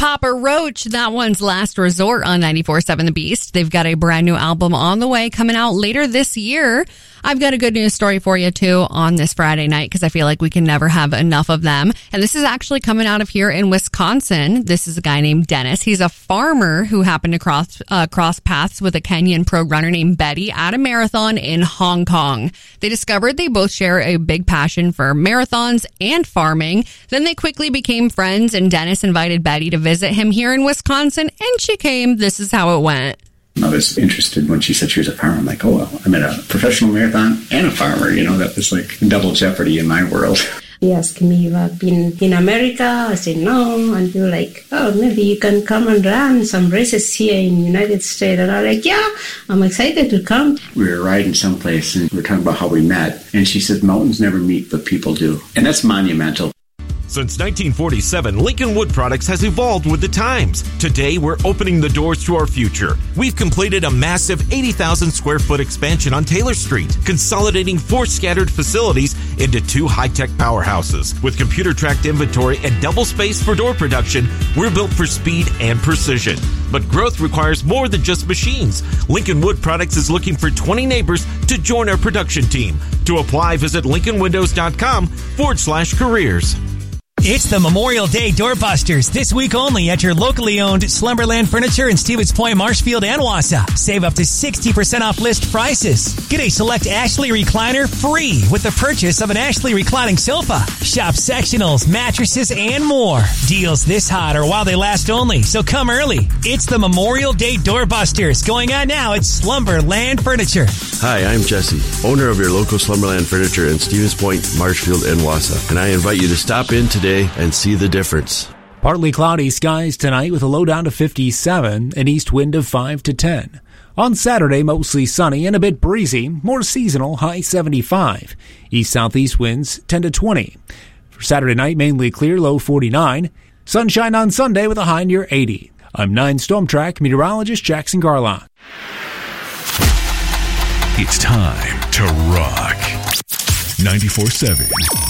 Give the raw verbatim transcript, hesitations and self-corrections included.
Papa Roach. That one's Last Resort on ninety-four point seven The Beast. They've got a brand new album on the way coming out later this year. I've got a good news story for you, too, on this Friday night because I feel like we can never have enough of them. And this is actually coming out of here in Wisconsin. This is a guy named Dennis. He's a farmer who happened to cross uh, cross paths with a Kenyan pro runner named Betty at a marathon in Hong Kong. They discovered they both share a big passion for marathons and farming. Then they quickly became friends, and Dennis invited Betty to visit him here in Wisconsin, and she came. This is how it went. I was interested when she said she was a farmer. I'm like, oh, well, I'm in a professional marathon and a farmer. You know, that was like double jeopardy in my world. He asked me if I've been in America. I said no. And he was like, oh, maybe you can come and run some races here in the United States. And I'm like, yeah, I'm excited to come. We were riding someplace and we were talking about how we met. And she said, mountains never meet, but people do. And that's monumental. Since nineteen forty-seven, Lincoln Wood Products has evolved with the times. Today, we're opening the doors to our future. We've completed a massive eighty thousand square foot expansion on Taylor Street, consolidating four scattered facilities into two high-tech powerhouses. With computer-tracked inventory and double space for door production, we're built for speed and precision. But growth requires more than just machines. Lincoln Wood Products is looking for twenty neighbors to join our production team. To apply, visit lincolnwindows.com forward slash careers. It's the Memorial Day Doorbusters, this week only at your locally owned Slumberland Furniture in Stevens Point, Marshfield, and Wausau. Save up to sixty percent off list prices. Get a select Ashley recliner free with the purchase of an Ashley reclining sofa. Shop sectionals, mattresses, and more. Deals this hot or while they last only, so come early. It's the Memorial Day Doorbusters, going on now at Slumberland Furniture. Hi, I'm Jesse, owner of your local Slumberland Furniture in Stevens Point, Marshfield, and Wausau, and I invite you to stop in today and see the difference. Partly cloudy skies tonight with a low down to fifty-seven, an east wind of five to ten. On Saturday, mostly sunny and a bit breezy, more seasonal, high seventy-five. East-southeast winds ten to twenty. For Saturday night, mainly clear, low forty-nine. Sunshine on Sunday with a high near eighty. I'm nine Storm Track meteorologist Jackson Garlock. It's time to rock. ninety-four point seven